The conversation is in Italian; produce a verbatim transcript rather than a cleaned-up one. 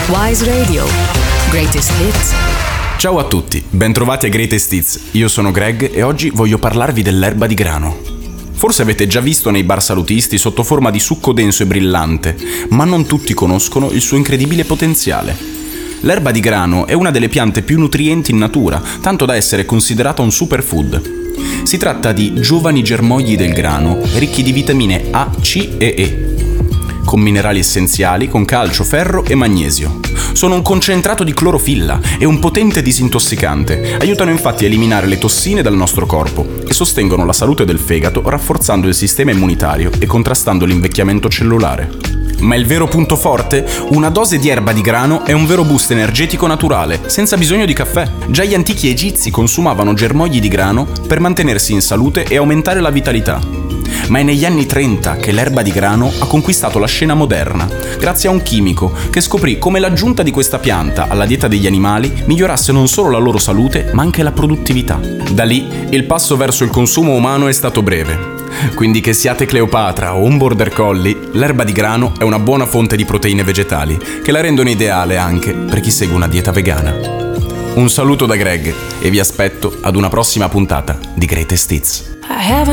Wise Radio. Greatest Hits. Ciao a tutti, bentrovati a Greatest Hits. Io sono Greg e oggi voglio parlarvi dell'erba di grano. Forse avete già visto nei bar salutisti sotto forma di succo denso e brillante, ma non tutti conoscono il suo incredibile potenziale. L'erba di grano è una delle piante più nutrienti in natura, tanto da essere considerata un superfood. Si tratta di giovani germogli del grano, ricchi di vitamine A, C e E, con minerali essenziali, con calcio, ferro e magnesio. Sono un concentrato di clorofilla e un potente disintossicante. Aiutano infatti a eliminare le tossine dal nostro corpo e sostengono la salute del fegato, rafforzando il sistema immunitario e contrastando l'invecchiamento cellulare. Ma il vero punto forte? Una dose di erba di grano è un vero boost energetico naturale, senza bisogno di caffè. Già gli antichi egizi consumavano germogli di grano per mantenersi in salute e aumentare la vitalità. Ma è negli anni trenta che l'erba di grano ha conquistato la scena moderna, grazie a un chimico che scoprì come l'aggiunta di questa pianta alla dieta degli animali migliorasse non solo la loro salute, ma anche la produttività. Da lì, il passo verso il consumo umano è stato breve. Quindi che siate Cleopatra o un border collie, l'erba di grano è una buona fonte di proteine vegetali, che la rendono ideale anche per chi segue una dieta vegana. Un saluto da Greg e vi aspetto ad una prossima puntata di Greatest Hits. I have